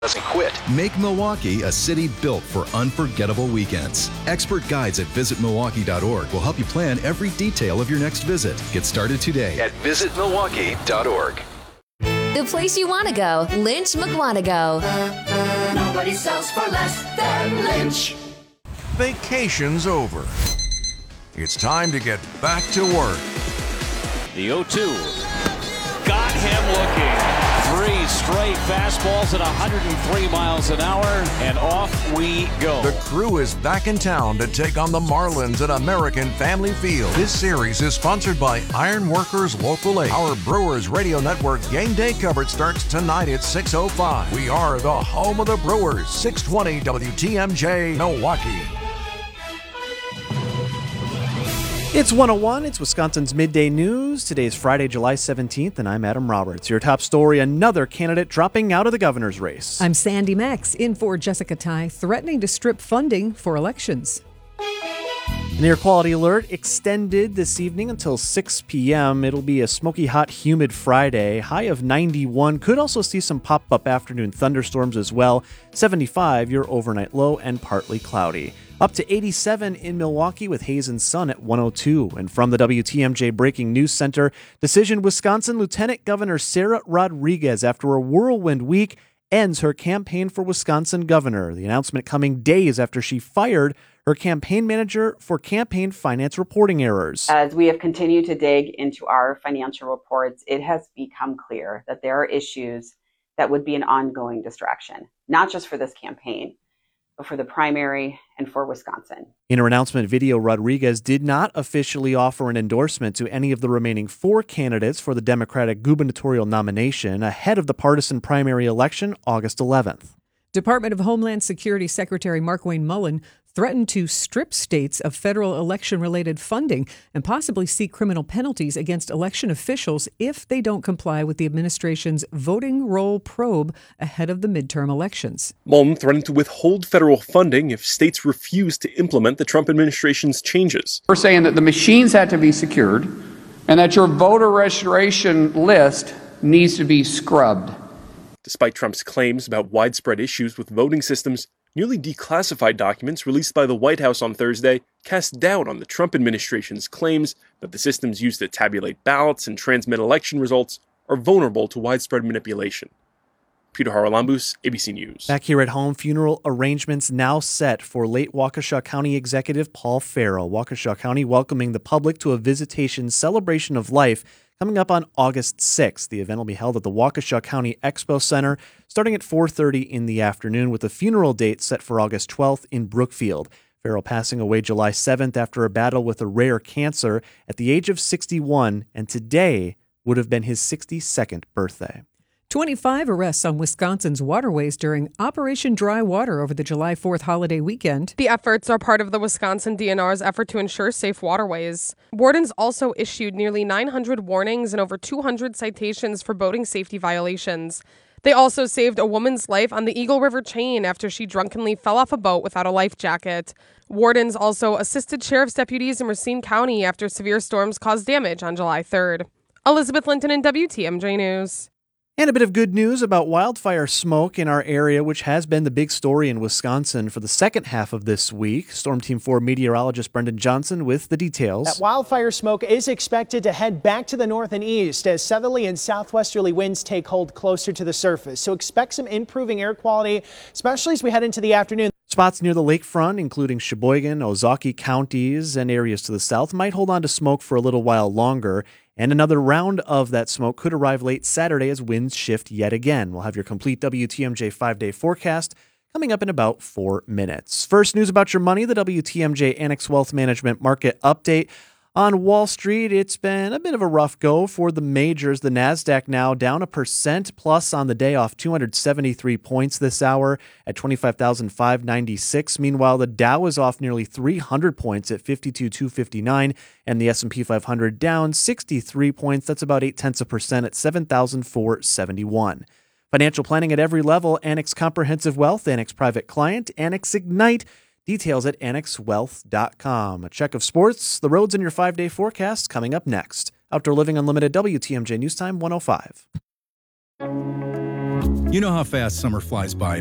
doesn't quit. Make Milwaukee a city built for unforgettable weekends. Expert guides at visitmilwaukee.org will help you plan every detail of your next visit. Get started today At visitmilwaukee.org. The place you want to go, Lynch McWanago. Nobody sells for less than Lynch. Vacation's over. It's time to get back to work. The 0-2. Got him looking. 3 straight fastballs at 103 miles an hour, and off we go. The Crew is back in town to take on the Marlins at American Family Field. This series is sponsored by Iron Workers Local 8. Our Brewers Radio Network game day coverage starts tonight at 6:05. We are the home of the Brewers, 620 WTMJ Milwaukee. It's 101. It's Wisconsin's Midday News. Today's Friday, July 17th, and I'm Adam Roberts. Your top story, another candidate dropping out of the governor's race. I'm Sandy Max, in for Jessica Ty, threatening to strip funding for elections. An air quality alert extended this evening until 6 p.m. It'll be a smoky, hot, humid Friday. High of 91. Could also see some pop-up afternoon thunderstorms as well. 75, your overnight low, and partly cloudy. Up to 87 in Milwaukee with haze and sun at 102. And from the WTMJ Breaking News Center, decision Wisconsin Lieutenant Governor Sarah Rodriguez, after a whirlwind week, ends her campaign for Wisconsin governor. The announcement coming days after she fired her campaign manager for campaign finance reporting errors. As we have continued to dig into our financial reports, it has become clear that there are issues that would be an ongoing distraction, not just for this campaign, but for the primary and for Wisconsin. In her announcement video, Rodriguez did not officially offer an endorsement to any of the remaining 4 candidates for the Democratic gubernatorial nomination ahead of the partisan primary election August 11th. Department of Homeland Security Secretary Markwayne Mullin threatened to strip states of federal election-related funding and possibly seek criminal penalties against election officials if they don't comply with the administration's voting roll probe ahead of the midterm elections. Mullin threatened to withhold federal funding if states refuse to implement the Trump administration's changes. We're saying that the machines have to be secured and that your voter registration list needs to be scrubbed. Despite Trump's claims about widespread issues with voting systems, newly declassified documents released by the White House on Thursday cast doubt on the Trump administration's claims that the systems used to tabulate ballots and transmit election results are vulnerable to widespread manipulation. Peter Haralambous, ABC News. Back here at home, funeral arrangements now set for late Waukesha County Executive Paul Farrell. Waukesha County welcoming the public to a visitation celebration of life coming up on August 6th. The event will be held at the Waukesha County Expo Center starting at 4:30 in the afternoon with a funeral date set for August 12th in Brookfield. Farrell passing away July 7th after a battle with a rare cancer at the age of 61, and today would have been his 62nd birthday. 25 arrests on Wisconsin's waterways during Operation Dry Water over the July 4th holiday weekend. The efforts are part of the Wisconsin DNR's effort to ensure safe waterways. Wardens also issued nearly 900 warnings and over 200 citations for boating safety violations. They also saved a woman's life on the Eagle River chain after she drunkenly fell off a boat without a life jacket. Wardens also assisted sheriff's deputies in Racine County after severe storms caused damage on July 3rd. Elizabeth Linton in WTMJ News. And a bit of good news about wildfire smoke in our area, which has been the big story in Wisconsin for the second half of this week. Storm Team 4 meteorologist Brendan Johnson with the details. That wildfire smoke is expected to head back to the north and east as southerly and southwesterly winds take hold closer to the surface. So expect some improving air quality, especially as we head into the afternoon. Spots near the lakefront, including Sheboygan, Ozaukee counties, and areas to the south, might hold on to smoke for a little while longer. And another round of that smoke could arrive late Saturday as winds shift yet again. We'll have your complete WTMJ 5-day forecast coming up in about 4 minutes. First news about your money, the WTMJ Annex Wealth Management Market Update. On Wall Street, it's been a bit of a rough go for the majors. The NASDAQ now down 1% plus on the day, off 273 points this hour at 25,596. Meanwhile, the Dow is off nearly 300 points at 52,259, and the S&P 500 down 63 points. That's about 0.8% at 7,471. Financial planning at every level: Annex Comprehensive Wealth, Annex Private Client, Annex Ignite. Details at annexwealth.com. A check of sports, the roads, and your 5-day forecast coming up next. Outdoor Living Unlimited, WTMJ News Time 105. You know how fast summer flies by.